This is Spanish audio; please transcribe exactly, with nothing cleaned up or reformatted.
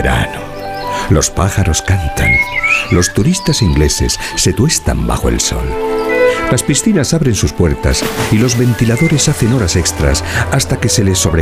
verano. Los pájaros cantan. Los turistas ingleses se tuestan bajo el sol. Las piscinas abren sus puertas y los ventiladores hacen horas extras hasta que se les sobrecarga